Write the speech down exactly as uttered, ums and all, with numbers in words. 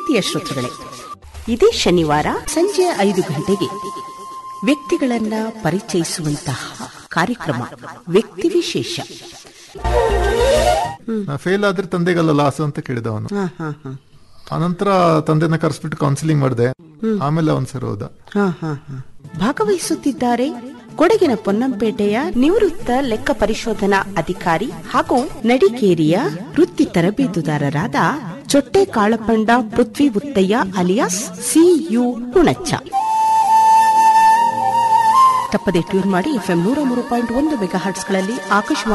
ಪ್ರೀತಿಯ ಶ್ರೋತೃಗಳೇ, ಇದೇ ಶನಿವಾರ ಸಂಜೆ ಐದು ಗಂಟೆಗೆ ವ್ಯಕ್ತಿಗಳನ್ನ ಪರಿಚಯಿಸುವಂತಹ ಕಾರ್ಯಕ್ರಮ ವ್ಯಕ್ತಿ ವಿಶೇಷ. ಫೇಲ್ ಆದ್ರೆ ತಂದೆಗಲ್ಲ ಲಾಸ್ ಅಂತ ಕೇಳಿದ ಅವನು. ಆನಂತರ ತಂದೆನ ಕರೆಸ್ಬಿಟ್ಟು ಕೌನ್ಸಿಲಿಂಗ್ ಮಾಡಿದೆ. ಆಮೇಲೆ ಅವನ್ ಸರ್ ಹೋದ. ಭಾಗವಹಿಸುತ್ತಿದ್ದಾರೆ ಕೊಡಗಿನ ಪೊನ್ನಂಪೇಟೆಯ ನಿವೃತ್ತ ಲೆಕ್ಕ ಪರಿಶೋಧನಾ ಅಧಿಕಾರಿ ಹಾಗೂ ನಡಿಕೇರಿಯ ವೃತ್ತಿ ತರಬೇತುದಾರರಾದ ಚೊಟ್ಟೆ ಕಾಳಪಂಡ ಪೃಥ್ವಿ ಉತ್ತಯ್ಯ ಅಲಿಯಾಸ್ ಸಿಯು ಹುಣಚ್ಚ. ತಪ್ಪದೆ ಟ್ಯೂನ್ ಮಾಡಿ ಎಫ್ಎಂ ನೂರ ಮೂರು ಪಾಯಿಂಟ್ ಒಂದು ಮೆಗಾ ಹರ್ಟ್ಸ್ಗಳಲ್ಲಿ ಆಕಾಶವಾಣಿ